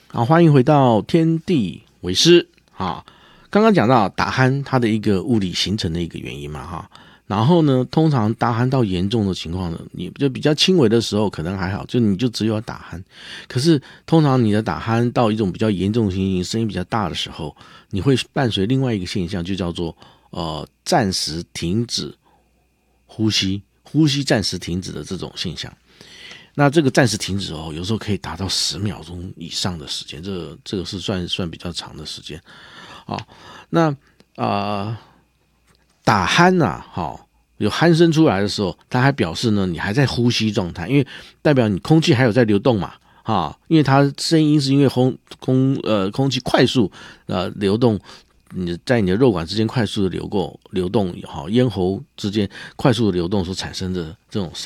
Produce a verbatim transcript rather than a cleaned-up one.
好，欢迎回到天地为师啊。刚刚讲到打鼾它的一个物理形成的一个原因嘛哈，然后呢，通常打鼾到严重的情况呢，你就比较轻微的时候可能还好，就你就只有要打鼾。可是通常你的打鼾到一种比较严重的情形，声音比较大的时候，你会伴随另外一个现象，就叫做呃暂时停止呼吸，呼吸暂时停止的这种现象。那这个暂时停止哦，有时候可以达到十秒钟以上的时间，这个这个是算算比较长的时间。好，那啊、呃、打鼾呐，好有鼾声出来的时候，它还表示呢你还在呼吸状态，因为代表你空气还有在流动嘛，啊，因为它声音是因为空空呃空气快速呃流动。你在你的肉管之间快速的流过流动，好咽喉之间快速的流动所产生的这种声